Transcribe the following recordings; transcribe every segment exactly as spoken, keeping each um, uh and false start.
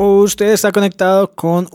Usted está conectado con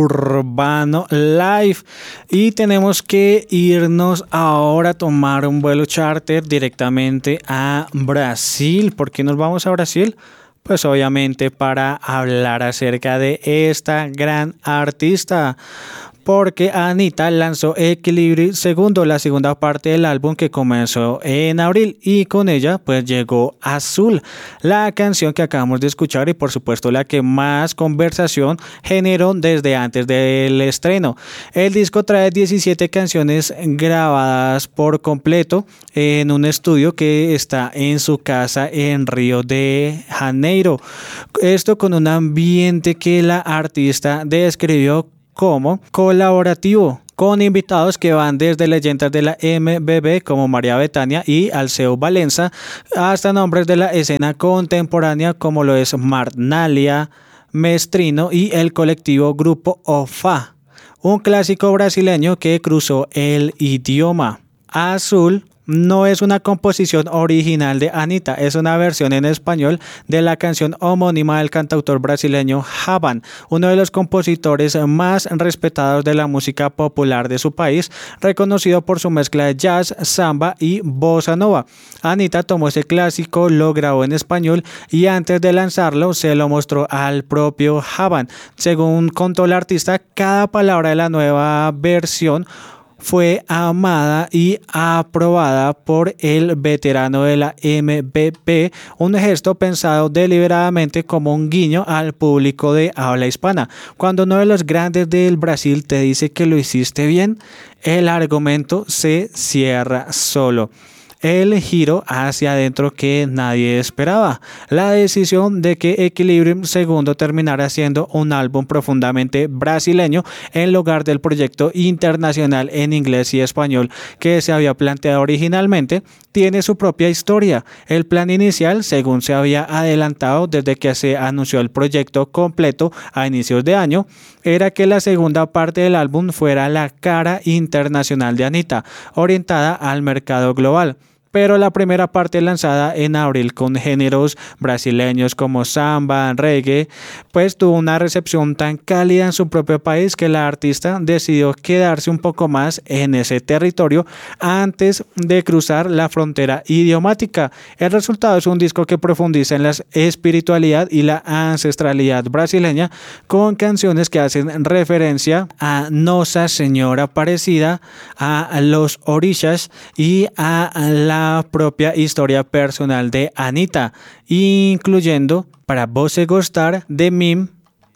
Urbano Live y tenemos que irnos ahora a tomar un vuelo charter directamente a Brasil. ¿Por qué nos vamos a Brasil? Pues obviamente para hablar acerca de esta gran artista. Porque Anitta lanzó Equilibrium segundo, la segunda parte del álbum que comenzó en abril, y con ella pues llegó Azul, la canción que acabamos de escuchar y por supuesto la que más conversación generó desde antes del estreno. El disco trae diecisiete canciones grabadas por completo en un estudio que está en su casa en Río de Janeiro. Esto con un ambiente que la artista describió como colaborativo, con invitados que van desde leyendas de la M B B como María Bethania y Alceu Valenza hasta nombres de la escena contemporánea como lo es Marnalia, Mestrino y el colectivo Grupo Ofá, un clásico brasileño que cruzó el idioma. Azul no es una composición original de Anitta, es una versión en español de la canción homónima del cantautor brasileño Javan, uno de los compositores más respetados de la música popular de su país, reconocido por su mezcla de jazz, samba y bossa nova. Anitta tomó ese clásico, lo grabó en español y antes de lanzarlo se lo mostró al propio Javan. Según contó la artista, cada palabra de la nueva versión fue amada y aprobada por el veterano de la M V P, un gesto pensado deliberadamente como un guiño al público de habla hispana. Cuando uno de los grandes del Brasil te dice que lo hiciste bien, el argumento se cierra solo. El giro hacia adentro que nadie esperaba. La decisión de que Equilibrium segundo terminara siendo un álbum profundamente brasileño en lugar del proyecto internacional en inglés y español que se había planteado originalmente, tiene su propia historia. El plan inicial, según se había adelantado desde que se anunció el proyecto completo a inicios de año, era que la segunda parte del álbum fuera la cara internacional de Anitta, orientada al mercado global. Pero la primera parte lanzada en abril con géneros brasileños como samba, reggae, pues tuvo una recepción tan cálida en su propio país que la artista decidió quedarse un poco más en ese territorio antes de cruzar la frontera idiomática. El resultado es un disco que profundiza en la espiritualidad y la ancestralidad brasileña con canciones que hacen referencia a Nossa Señora Aparecida, a los orishas y a la propia historia personal de Anitta, incluyendo Para Você Gostar de Mim,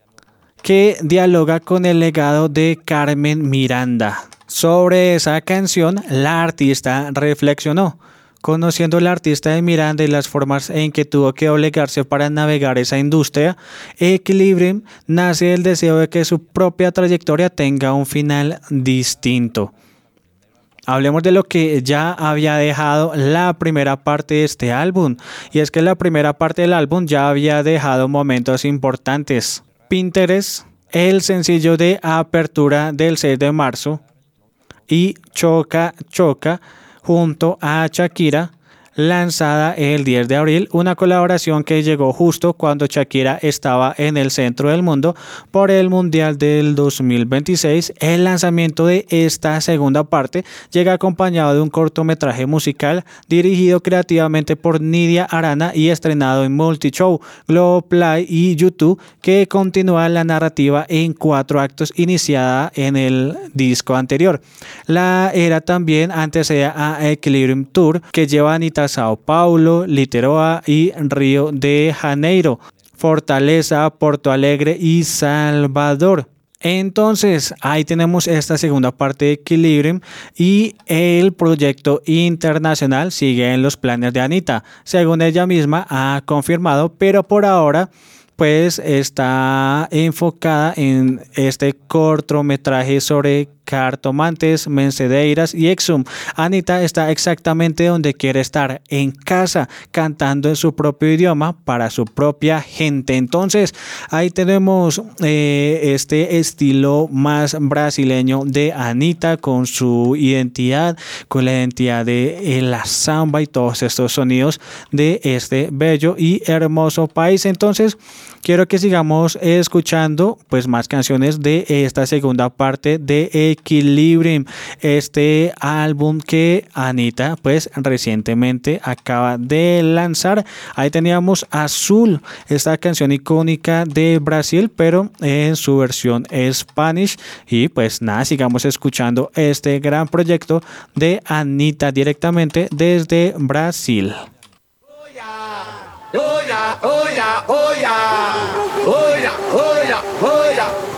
que dialoga con el legado de Carmen Miranda. Sobre esa canción, la artista reflexionó. Conociendo la artista de Miranda y las formas en que tuvo que obligarse para navegar esa industria, Equilibrium nace del deseo de que su propia trayectoria tenga un final distinto. Hablemos de lo que ya había dejado la primera parte de este álbum, y es que la primera parte del álbum ya había dejado momentos importantes. Pinterest, el sencillo de apertura del seis de marzo, y Choca Choca junto a Shakira, lanzada el diez de abril, una colaboración que llegó justo cuando Shakira estaba en el centro del mundo por el Mundial del dos mil veintiséis. El lanzamiento de esta segunda parte llega acompañado de un cortometraje musical dirigido creativamente por Nidia Arana y estrenado en Multishow, Globoplay y YouTube, que continúa la narrativa en cuatro actos iniciada en el disco anterior. La era también antecede a Equilibrium Tour, que lleva a Anitta a Sao Paulo, Literoa y Río de Janeiro, Fortaleza, Porto Alegre y Salvador. Entonces, ahí tenemos esta segunda parte de Equilibrium y el proyecto internacional sigue en los planes de Anitta, según ella misma ha confirmado, pero por ahora pues está enfocada en este cortometraje sobre Cartomantes, Mencedeiras y Exum. Anitta está exactamente donde quiere estar, en casa, cantando en su propio idioma para su propia gente. Entonces ahí tenemos eh, este estilo más brasileño de Anitta, con su identidad, con la identidad de eh, la samba y todos estos sonidos de este bello y hermoso país. Entonces quiero que sigamos escuchando pues más canciones de esta segunda parte de Equilibrium, este álbum que Anitta pues recientemente acaba de lanzar. Ahí teníamos Azul, esta canción icónica de Brasil, pero en su versión Spanish. Y pues nada, sigamos escuchando este gran proyecto de Anitta directamente desde Brasil. Oh yeah, oh yeah, oh yeah, oh yeah, oh yeah, oh yeah.